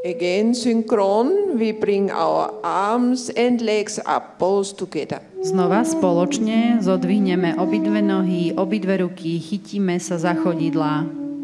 Again, synchron, we bring our arms and legs up, both together. Znova spoločne zodvihneme obidve nohy, obidve ruky, chytíme sa za chodidlá.